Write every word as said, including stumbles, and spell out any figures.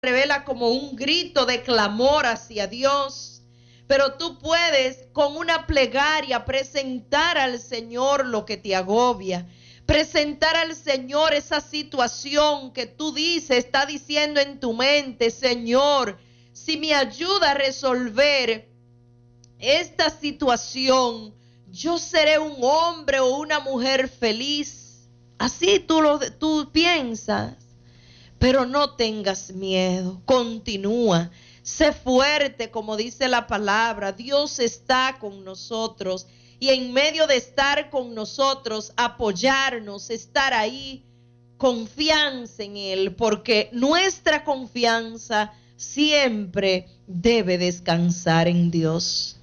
revela como un grito de clamor hacia Dios, pero tú puedes con una plegaria presentar al Señor lo que te agobia, presentar al Señor esa situación que tú dices, está diciendo en tu mente: Señor, si me ayuda a resolver esta situación, yo seré un hombre o una mujer feliz. Así tú lo tú piensas. Pero no tengas miedo, continúa, sé fuerte, como dice la palabra. Dios está con nosotros, y en medio de estar con nosotros, apoyarnos, estar ahí, confianza en Él, porque nuestra confianza siempre debe descansar en Dios.